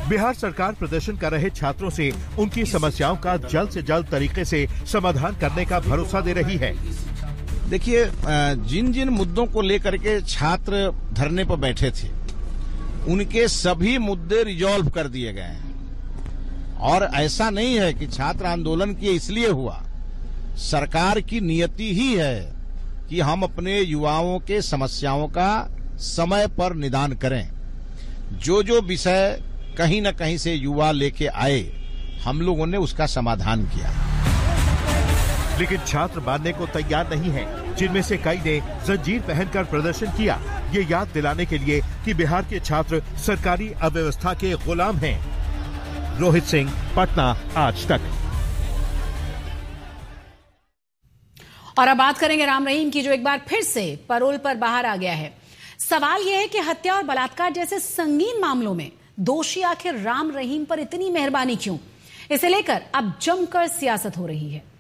बिहार सरकार प्रदर्शन कर रहे छात्रों से उनकी समस्याओं का जल्द से जल्द तरीके से समाधान करने का भरोसा दे रही है। देखिए, जिन जिन मुद्दों को लेकर के छात्र धरने पर बैठे थे, उनके सभी मुद्दे रिजॉल्व कर दिए गए हैं। और ऐसा नहीं है कि छात्र आंदोलन किए इसलिए हुआ। सरकार की नियति ही है कि हम अपने युवाओं के समस्याओं का समय पर निदान करें। जो जो विषय कहीं न कहीं से युवा लेके आए, हम लोगों ने उसका समाधान किया। लेकिन छात्र मानने को तैयार नहीं है, जिनमें से कई ने जंजीर पहनकर प्रदर्शन किया, ये याद दिलाने के लिए कि बिहार के छात्र सरकारी अव्यवस्था के गुलाम हैं। रोहित सिंह, पटना, आज तक। और अब बात करेंगे राम रहीम की, जो एक बार फिर से पैरोल पर बाहर आ गया है। सवाल यह है कि हत्या और बलात्कार जैसे संगीन मामलों में दोषी आखिर राम रहीम पर इतनी मेहरबानी क्यों? इसे लेकर अब जमकर सियासत हो रही है।